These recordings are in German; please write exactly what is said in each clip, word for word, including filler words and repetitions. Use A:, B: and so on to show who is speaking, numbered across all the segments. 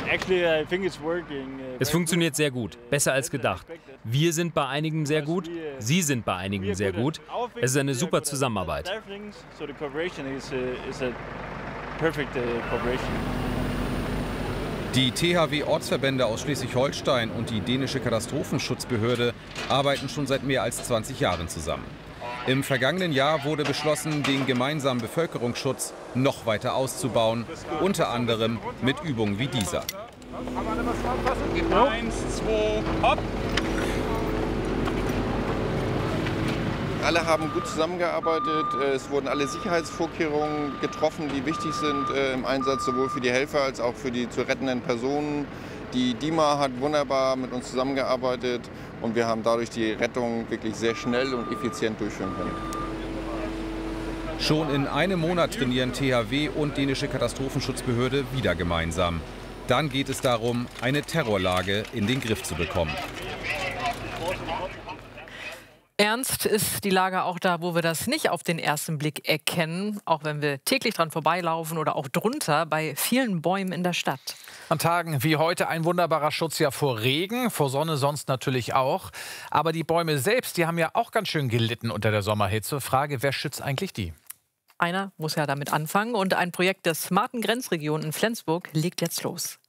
A: Es funktioniert sehr gut, besser als gedacht. Wir sind bei einigen sehr gut, Sie sind bei einigen sehr gut. Es ist eine super Zusammenarbeit.
B: Die T H W-Ortsverbände aus Schleswig-Holstein und die dänische Katastrophenschutzbehörde arbeiten schon seit mehr als zwanzig Jahren zusammen. Im vergangenen Jahr wurde beschlossen, den gemeinsamen Bevölkerungsschutz noch weiter auszubauen, unter anderem mit Übungen wie dieser.
C: Eins, zwei, hopp!
D: Alle haben gut zusammengearbeitet. Es wurden alle Sicherheitsvorkehrungen getroffen, die wichtig sind im Einsatz, sowohl für die Helfer als auch für die zu rettenden Personen. Die D I M A hat wunderbar mit uns zusammengearbeitet und wir haben dadurch die Rettung wirklich sehr schnell und effizient durchführen können.
B: Schon in einem Monat trainieren T H W und dänische Katastrophenschutzbehörde wieder gemeinsam. Dann geht es darum, eine Terrorlage in den Griff zu bekommen.
E: Ernst ist die Lage auch da, wo wir das nicht auf den ersten Blick erkennen, auch wenn wir täglich dran vorbeilaufen oder auch drunter bei vielen Bäumen in der Stadt.
F: An Tagen wie heute ein wunderbarer Schutz ja vor Regen, vor Sonne sonst natürlich auch. Aber die Bäume selbst, die haben ja auch ganz schön gelitten unter der Sommerhitze. Frage, wer schützt eigentlich die?
E: Einer muss ja damit anfangen und ein Projekt der smarten Grenzregion in Flensburg legt jetzt los.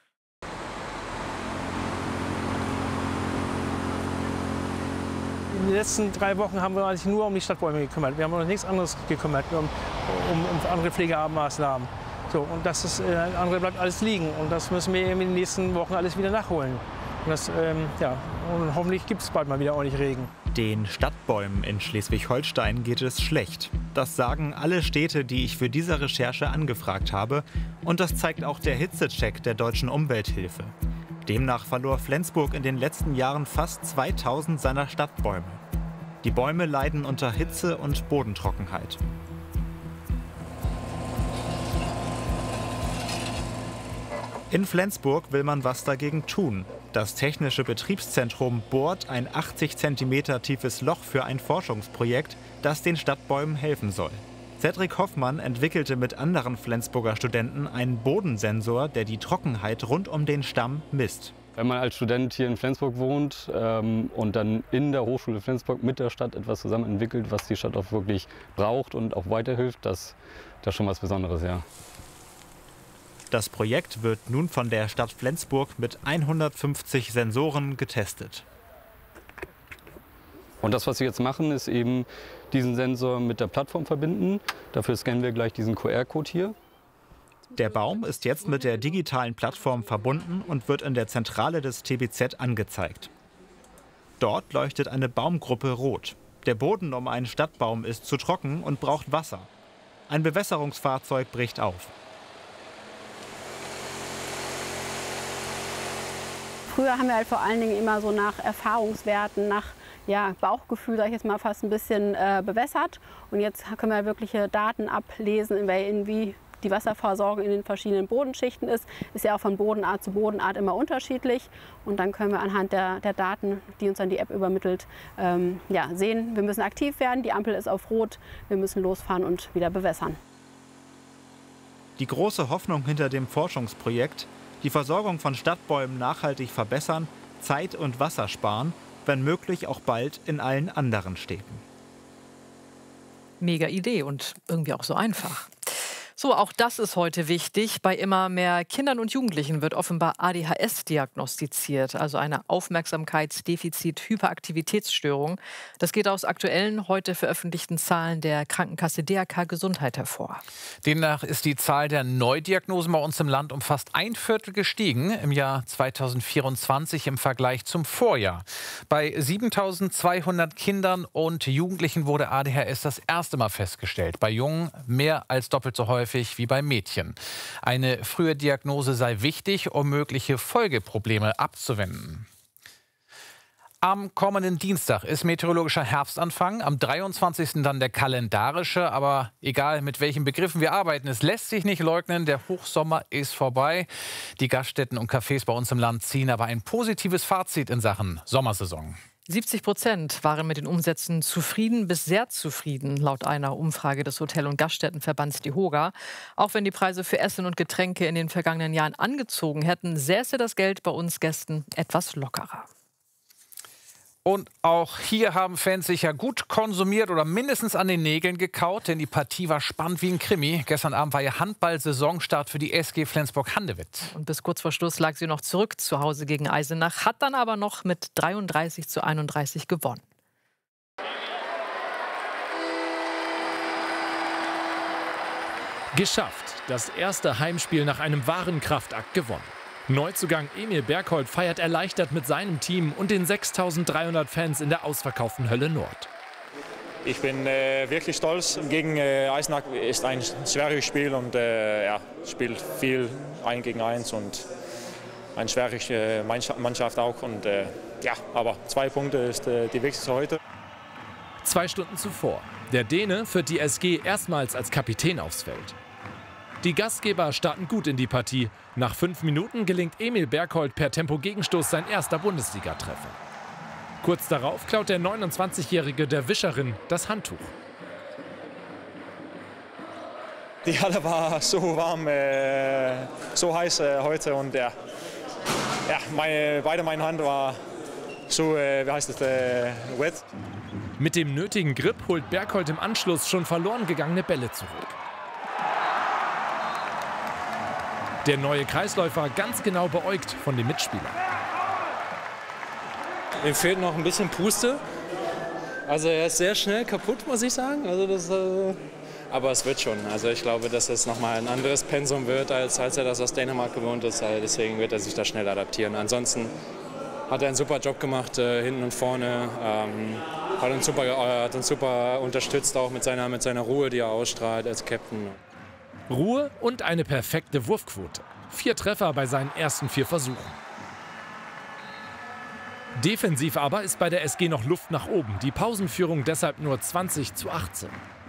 G: In den letzten drei Wochen haben wir uns nur um die Stadtbäume gekümmert. Wir haben uns um nichts anderes gekümmert, um, um, um andere Pflegemaßnahmen. So, und das ist, äh, andere bleibt alles liegen. Und das müssen wir in den nächsten Wochen alles wieder nachholen. Und, das, ähm, ja, und hoffentlich gibt es bald mal wieder ordentlich Regen.
H: Den Stadtbäumen in Schleswig-Holstein geht es schlecht. Das sagen alle Städte, die ich für diese Recherche angefragt habe. Und das zeigt auch der Hitzecheck der Deutschen Umwelthilfe. Demnach verlor Flensburg in den letzten Jahren fast zweitausend seiner Stadtbäume. Die Bäume leiden unter Hitze und Bodentrockenheit. In Flensburg will man was dagegen tun. Das Technische Betriebszentrum bohrt ein achtzig Zentimeter tiefes Loch für ein Forschungsprojekt, das den Stadtbäumen helfen soll. Cedric Hoffmann entwickelte mit anderen Flensburger Studenten einen Bodensensor, der die Trockenheit rund um den Stamm misst.
I: Wenn man als Student hier in Flensburg wohnt ähm, und dann in der Hochschule Flensburg mit der Stadt etwas zusammen entwickelt, was die Stadt auch wirklich braucht und auch weiterhilft, das, das ist schon was Besonderes, ja.
H: Das Projekt wird nun von der Stadt Flensburg mit hundertfünfzig Sensoren getestet.
I: Und das, was wir jetzt machen, ist eben diesen Sensor mit der Plattform verbinden. Dafür scannen wir gleich diesen Q R-Code hier.
H: Der Baum ist jetzt mit der digitalen Plattform verbunden und wird in der Zentrale des T B Z angezeigt. Dort leuchtet eine Baumgruppe rot. Der Boden um einen Stadtbaum ist zu trocken und braucht Wasser. Ein Bewässerungsfahrzeug bricht auf.
J: Früher haben wir halt vor allen Dingen immer so nach Erfahrungswerten, nach ja, Bauchgefühl, sag ich jetzt mal, fast ein bisschen äh, bewässert. Und jetzt können wir wirkliche Daten ablesen, in, in wie die Wasserversorgung in den verschiedenen Bodenschichten ist. Ist ja auch von Bodenart zu Bodenart immer unterschiedlich. Und dann können wir anhand der, der Daten, die uns dann die App übermittelt, ähm, ja, sehen, wir müssen aktiv werden, die Ampel ist auf Rot, wir müssen losfahren und wieder bewässern.
H: Die große Hoffnung hinter dem Forschungsprojekt: die Versorgung von Stadtbäumen nachhaltig verbessern, Zeit und Wasser sparen, wenn möglich auch bald in allen anderen Städten.
E: Mega Idee und irgendwie auch so einfach. So, auch das ist heute wichtig. Bei immer mehr Kindern und Jugendlichen wird offenbar A D H S diagnostiziert, also eine Aufmerksamkeitsdefizit-Hyperaktivitätsstörung. Das geht aus aktuellen, heute veröffentlichten Zahlen der Krankenkasse D R K Gesundheit hervor.
F: Demnach ist die Zahl der Neudiagnosen bei uns im Land um fast ein Viertel gestiegen im Jahr zweitausendvierundzwanzig im Vergleich zum Vorjahr. Bei siebentausendzweihundert Kindern und Jugendlichen wurde A D H S das erste Mal festgestellt. Bei Jungen mehr als doppelt so häufig wie bei Mädchen. Eine frühe Diagnose sei wichtig, um mögliche Folgeprobleme abzuwenden. Am kommenden Dienstag ist meteorologischer Herbstanfang, am dreiundzwanzigsten dann der kalendarische. Aber egal, mit welchen Begriffen wir arbeiten, es lässt sich nicht leugnen, der Hochsommer ist vorbei. Die Gaststätten und Cafés bei uns im Land ziehen aber ein positives Fazit in Sachen Sommersaison.
E: siebzig Prozent waren mit den Umsätzen zufrieden bis sehr zufrieden, laut einer Umfrage des Hotel- und Gaststättenverbands DEHOGA. Auch wenn die Preise für Essen und Getränke in den vergangenen Jahren angezogen hätten, säße das Geld bei uns Gästen etwas lockerer.
F: Und auch hier haben Fans sicher gut konsumiert oder mindestens an den Nägeln gekaut, denn die Partie war spannend wie ein Krimi. Gestern Abend war ja Handball-Saisonstart für die S G Flensburg-Handewitt.
E: Und bis kurz vor Schluss lag sie noch zurück zu Hause gegen Eisenach, hat dann aber noch mit dreiunddreißig zu einunddreißig gewonnen.
A: Geschafft. Das erste Heimspiel nach einem wahren Kraftakt gewonnen. Neuzugang Emil Berghold feiert erleichtert mit seinem Team und den sechstausenddreihundert Fans in der ausverkauften Hölle Nord.
C: Ich bin äh, wirklich stolz. Gegen äh, Eisenach ist ein schweres Spiel und äh, ja, spielt viel ein gegen eins und eine schwere äh, Mannschaft auch. Und, äh, ja, aber zwei Punkte ist äh, die wichtigste heute.
A: Zwei Stunden zuvor. Der Däne führt die S G erstmals als Kapitän aufs Feld. Die Gastgeber starten gut in die Partie. Nach fünf Minuten gelingt Emil Berghold per Tempo-Gegenstoß sein erster Bundesligatreffer. Kurz darauf klaut der neunundzwanzigjährige der Wischerin das Handtuch.
C: Die Halle war so warm, äh, so heiß äh, heute und ja, ja meine, beide meine Hand war so, äh, wie heißt es, äh, wet.
A: Mit dem nötigen Grip holt Berghold im Anschluss schon verloren gegangene Bälle zurück. Der neue Kreisläufer ganz genau beäugt von den Mitspielern.
K: Ihm fehlt noch ein bisschen Puste. Also er ist sehr schnell kaputt, muss ich sagen. Also das, äh aber es wird schon. Also ich glaube, dass es nochmal ein anderes Pensum wird, als, als er das aus Dänemark gewohnt ist. Deswegen wird er sich da schnell adaptieren. Ansonsten hat er einen super Job gemacht, äh, hinten und vorne. Ähm, hat, uns super, äh, hat uns super unterstützt, auch mit seiner, mit seiner Ruhe, die er ausstrahlt als Captain.
A: Ruhe und eine perfekte Wurfquote. Vier Treffer bei seinen ersten vier Versuchen. Defensiv aber ist bei der S G noch Luft nach oben. Die Pausenführung deshalb nur zwanzig zu achtzehn.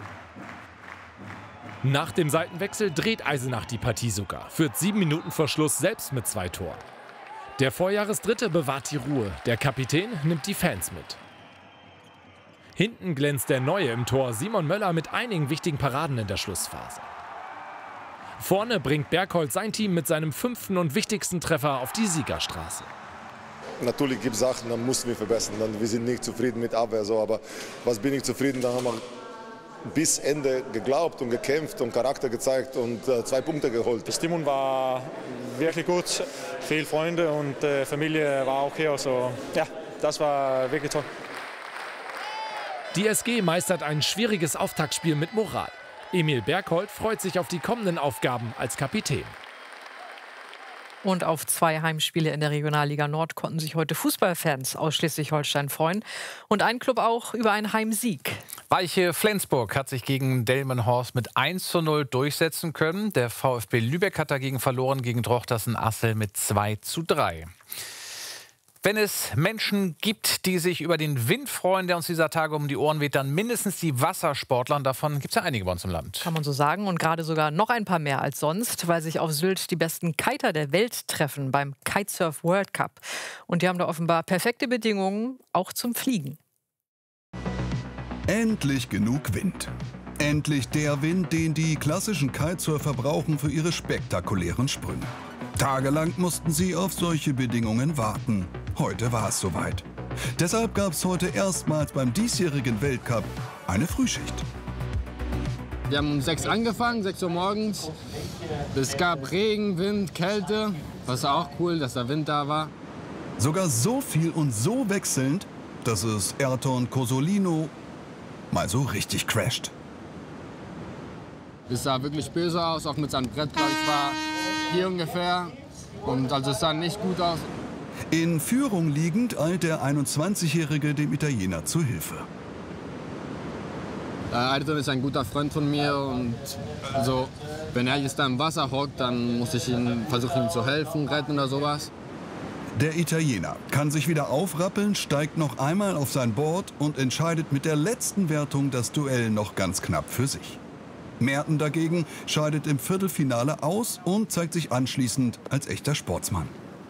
A: Nach dem Seitenwechsel dreht Eisenach die Partie sogar. Führt sieben Minuten vor Schluss selbst mit zwei Toren. Der Vorjahresdritte bewahrt die Ruhe. Der Kapitän nimmt die Fans mit. Hinten glänzt der Neue im Tor, Simon Möller, mit einigen wichtigen Paraden in der Schlussphase. Vorne bringt Berghold sein Team mit seinem fünften und wichtigsten Treffer auf die Siegerstraße.
L: Natürlich gibt es Sachen, dann müssen wir verbessern. Dann, wir sind nicht zufrieden mit Abwehr, so, aber was bin ich zufrieden, da haben wir bis Ende geglaubt und gekämpft und Charakter gezeigt und äh, zwei Punkte geholt.
C: Die Stimmung war wirklich gut, viele Freunde und äh, Familie war auch hier. Also, ja, das war wirklich toll.
A: Die S G meistert ein schwieriges Auftaktspiel mit Moral. Emil Berghold freut sich auf die kommenden Aufgaben als Kapitän.
E: Und auf zwei Heimspiele in der Regionalliga Nord konnten sich heute Fußballfans aus Schleswig-Holstein freuen. Und ein Club auch über einen Heimsieg.
F: Weiche Flensburg hat sich gegen Delmenhorst mit eins zu null durchsetzen können. Der VfB Lübeck hat dagegen verloren gegen Drochtersen-Assel mit zwei zu drei. Wenn es Menschen gibt, die sich über den Wind freuen, der uns dieser Tage um die Ohren weht, dann mindestens die Wassersportler. Und davon gibt es ja einige bei uns im Land.
E: Kann man so sagen. Und gerade sogar noch ein paar mehr als sonst, weil sich auf Sylt die besten Kiter der Welt treffen beim Kitesurf World Cup. Und die haben da offenbar perfekte Bedingungen, auch zum Fliegen.
M: Endlich genug Wind. Endlich der Wind, den die klassischen Kitesurfer brauchen für ihre spektakulären Sprünge. Tagelang mussten sie auf solche Bedingungen warten. Heute war es soweit. Deshalb gab es heute erstmals beim diesjährigen Weltcup eine Frühschicht.
N: Wir haben um sechs angefangen, sechs Uhr morgens. Es gab Regen, Wind, Kälte. Was auch cool, dass der Wind da war.
M: Sogar so viel und so wechselnd, dass es Ayrton Cosolino mal so richtig crasht.
N: Es sah wirklich böse aus, auch mit seinem Brett. Ich war hier ungefähr und also es sah nicht gut aus.
M: In Führung liegend eilt der einundzwanzigjährige dem Italiener zu Hilfe.
N: Äh, Ayrton ist ein guter Freund von mir und so, wenn er jetzt da im Wasser hockt, dann muss ich ihm versuchen, ihm zu helfen, retten oder sowas.
M: Der Italiener kann sich wieder aufrappeln, steigt noch einmal auf sein Board und entscheidet mit der letzten Wertung das Duell noch ganz knapp für sich. Merten dagegen scheidet im Viertelfinale aus und zeigt sich anschließend als echter Sportsmann.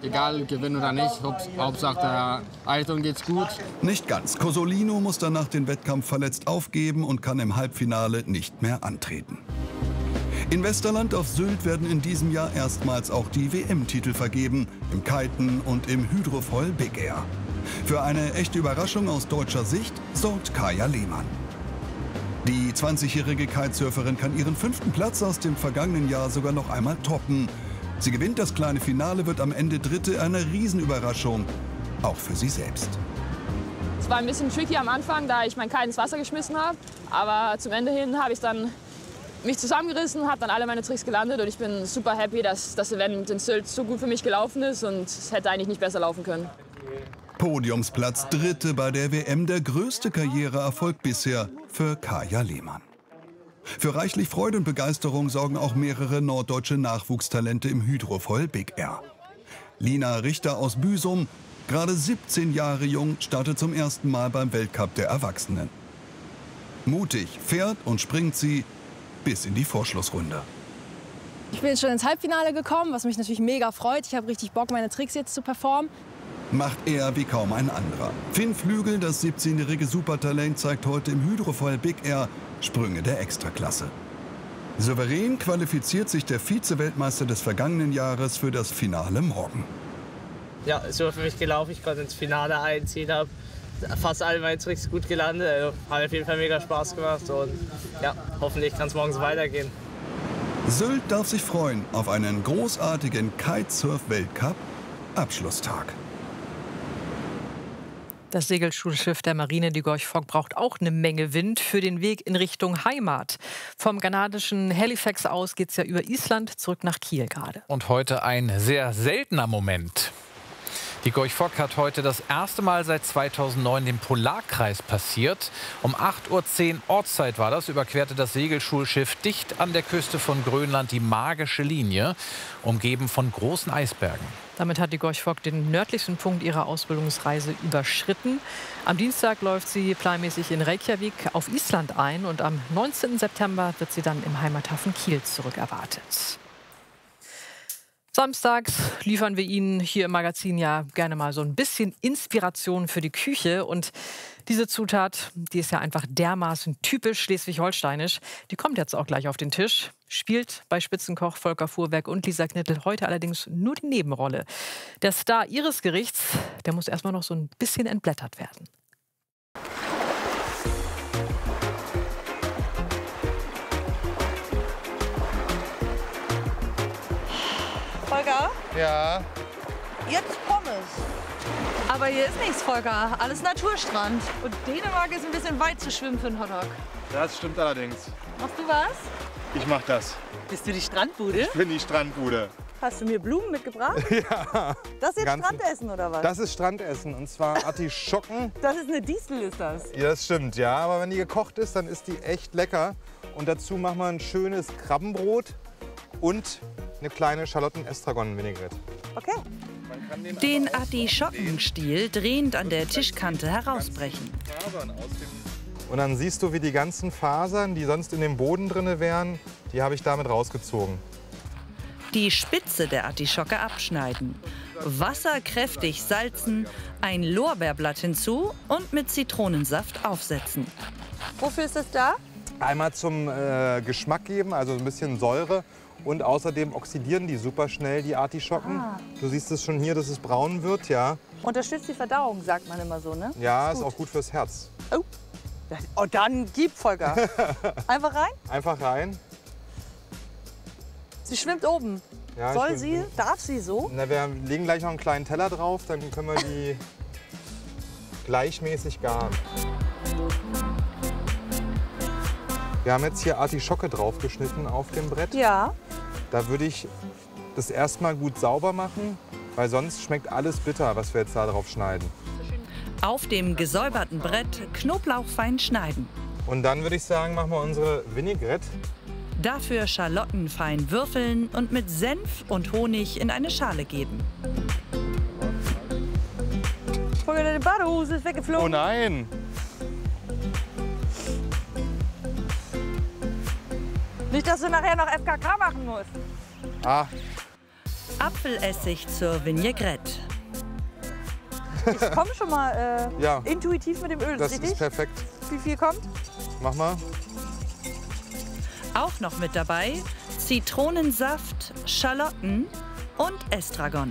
N: egal gewinnen oder nicht. Hauptsache der Ayrton geht's gut.
M: Nicht ganz. Cosolino muss danach den Wettkampf verletzt aufgeben und kann im Halbfinale nicht mehr antreten. In Westerland auf Sylt werden in diesem Jahr erstmals auch die W M-Titel vergeben, im Kiten und im Hydrofoil Big Air. Für eine echte Überraschung aus deutscher Sicht sorgt Kaja Lehmann. Die zwanzigjährige Kitesurferin kann ihren fünften Platz aus dem vergangenen Jahr sogar noch einmal toppen. Sie gewinnt das kleine Finale, wird am Ende Dritte, eine Riesenüberraschung, auch für sie selbst.
O: Es war ein bisschen tricky am Anfang, da ich mein Kite ins Wasser geschmissen habe. Aber zum Ende hin habe ich dann mich zusammengerissen, habe dann alle meine Tricks gelandet und ich bin super happy, dass das Event in Sylt so gut für mich gelaufen ist und es hätte eigentlich nicht besser laufen können.
M: Podiumsplatz Dritte bei der W M, der größte Karriereerfolg bisher für Kaja Lehmann. Für reichlich Freude und Begeisterung sorgen auch mehrere norddeutsche Nachwuchstalente im Hydrofoil Big Air. Lina Richter aus Büsum, gerade siebzehn Jahre jung, startet zum ersten Mal beim Weltcup der Erwachsenen. Mutig fährt und springt sie bis in die Vorschlussrunde.
P: Ich bin jetzt schon ins Halbfinale gekommen, was mich natürlich mega freut. Ich habe richtig Bock, meine Tricks jetzt zu performen.
M: Macht er wie kaum ein anderer. Finn Flügel, das siebzehnjährige Supertalent, zeigt heute im Hydrofoil Big Air Sprünge der Extraklasse. Souverän qualifiziert sich der Vize-Weltmeister des vergangenen Jahres für das Finale morgen.
Q: Ja, es war für mich gelaufen. Ich konnte ins Finale einziehen, habe fast alle meine Tricks gut gelandet. Also, hat auf jeden Fall mega Spaß gemacht und ja, hoffentlich kann es morgen so weitergehen.
M: Sylt darf sich freuen auf einen großartigen Kitesurf-Weltcup-Abschlusstag.
E: Das Segelschulschiff der Marine, die Gorch Fock, braucht auch eine Menge Wind für den Weg in Richtung Heimat. Vom kanadischen Halifax aus geht es ja über Island zurück nach Kiel gerade.
F: Und heute ein sehr seltener Moment. Die Gorch Fock hat heute das erste Mal seit zweitausendneun den Polarkreis passiert. Um acht Uhr zehn Ortszeit war das, überquerte das Segelschulschiff dicht an der Küste von Grönland die magische Linie, umgeben von großen Eisbergen.
E: Damit hat die Gorch Fock den nördlichsten Punkt ihrer Ausbildungsreise überschritten. Am Dienstag läuft sie planmäßig in Reykjavik auf Island ein und am neunzehnten September wird sie dann im Heimathafen Kiel zurückerwartet. Samstags liefern wir Ihnen hier im Magazin ja gerne mal so ein bisschen Inspiration für die Küche. Und diese Zutat, die ist ja einfach dermaßen typisch schleswig-holsteinisch. Die kommt jetzt auch gleich auf den Tisch. Spielt bei Spitzenkoch Volker Fuhrberg und Lisa Knittel heute allerdings nur die Nebenrolle. Der Star ihres Gerichts, der muss erstmal noch so ein bisschen entblättert werden.
R: Volker?
S: Ja.
R: Jetzt Pommes. Aber hier ist nichts, Volker. Alles Naturstrand. Und Dänemark ist ein bisschen weit zu schwimmen für einen Hotdog.
S: Das stimmt allerdings.
R: Machst du was?
S: Ich mach das.
R: Bist du die Strandbude?
S: Ich bin die Strandbude.
R: Hast du mir Blumen mitgebracht?
S: Ja.
R: Das ist jetzt
S: Ganzen.
R: Strandessen, oder was?
S: Das ist Strandessen, und zwar Artischocken.
R: Das ist eine Distel, ist das?
S: Ja, das stimmt, ja. Aber wenn die gekocht ist, dann ist die echt lecker. Und dazu machen wir ein schönes Krabbenbrot und eine kleine Schalotten-Estragon-Vinaigrette.
R: Okay.
T: Den Artischockenstiel drehend an der Tischkante herausbrechen.
S: Und dann siehst du, wie die ganzen Fasern, die sonst in dem Boden drin wären, die habe ich damit rausgezogen.
T: Die Spitze der Artischocke abschneiden. Wasser kräftig salzen, ein Lorbeerblatt hinzu und mit Zitronensaft aufsetzen.
R: Wofür ist das da?
S: Einmal zum äh, Geschmack geben, also ein bisschen Säure. Und außerdem oxidieren die super schnell, die Artischocken. Ah. Du siehst es schon hier, dass es braun wird, ja.
R: Unterstützt die Verdauung, sagt man immer so, ne?
S: Ja, ist,
R: ist
S: auch gut fürs Herz.
R: Oh, oh dann gib Volker. Einfach rein?
S: Einfach rein.
R: Sie schwimmt oben.
S: Ja,
R: Soll sie? Darf sie so?
S: Na, wir legen gleich noch einen kleinen Teller drauf, dann können wir die gleichmäßig garen. Wir haben jetzt hier Artischocke draufgeschnitten auf dem Brett.
R: Ja.
S: Da würde ich das erstmal gut sauber machen, weil sonst schmeckt alles bitter, was wir jetzt da drauf schneiden.
T: Auf dem gesäuberten Brett Knoblauch fein schneiden.
S: Und dann würde ich sagen, machen wir unsere Vinaigrette.
T: Dafür Schalotten fein würfeln und mit Senf und Honig in eine Schale geben.
R: Volker, deine Badehose ist weggeflogen.
S: Oh nein!
R: Nicht, dass du nachher noch F K K machen musst.
S: Ah.
T: Apfelessig zur Vinaigrette.
R: Ich komme schon mal äh,
S: Ja.
R: intuitiv mit dem Öl,
S: Das
R: richtig?
S: ist perfekt.
R: Wie viel kommt?
S: Mach mal.
T: Auch noch mit dabei Zitronensaft, Schalotten und Estragon.